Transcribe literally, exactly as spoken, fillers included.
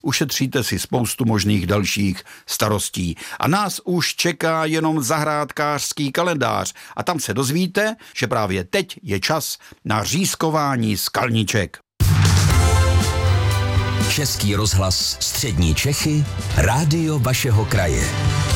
Ušetříte si spoustu možných dalších starostí. A nás už čeká jenom zahrádkářský kalendář. A tam se dozvíte, že právě teď je čas na řízkování skalníček. Český rozhlas Střední Čechy, rádio vašeho kraje.